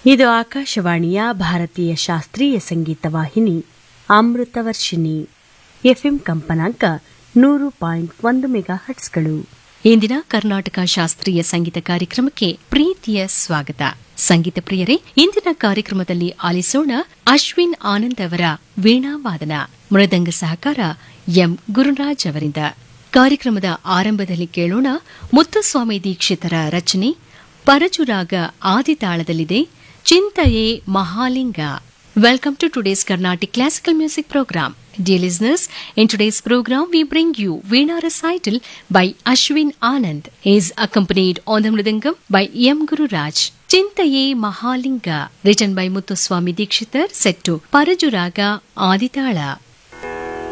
ಇದು ಆಕಾಶವಾಣಿಯ ಭಾರತೀಯ ಶಾಸ್ತ್ರೀಯ ಸಂಗೀತ ವಾಹಿನಿ ಅಮೃತವರ್ಷಿಣಿ ಎಫ್ಎಂ ಕಂಪನಾಂಕ 100.1 ಮೆಗಾಹರ್ಟ್ಸ್ಗಳು. ಇಂದಿನ ಕರ್ನಾಟಕ ಶಾಸ್ತ್ರೀಯ ಸಂಗೀತ ಕಾರ್ಯಕ್ರಮಕ್ಕೆ ಪ್ರೀತಿಯ ಸ್ವಾಗತ. ಸಂಗೀತ ಪ್ರಿಯರೇ, ಇಂದಿನ ಕಾರ್ಯಕ್ರಮದಲ್ಲಿ ಆಲಿಸೋಣ ಅಶ್ವಿನ್ ಆನಂದ್ ಅವರ ವೀಣಾವಾದನ, ಮೃದಂಗ ಸಹಕಾರ ಎಂ ಗುರುರಾಜ್ ಅವರಿಂದ. ಕಾರ್ಯಕ್ರಮದ ಆರಂಭದಲ್ಲಿ ಕೇಳೋಣ ಮುತ್ತುಸ್ವಾಮಿ ದೀಕ್ಷಿತರ ರಚನೆ, ಪರಜುರಾಗ ಆದಿತಾಳದಲ್ಲಿದೆ, ಚಿಂತಯೇ Mahalinga. Welcome to today's Carnatic Classical Music Program. Dear listeners, in today's program we bring you Veena recital by Ashwin Anand. He is accompanied on the Mridangam by M. Guru Raj. Chintaye Mahalinga, written by Muthuswami Dikshitar, set to Parajuraga Aditala.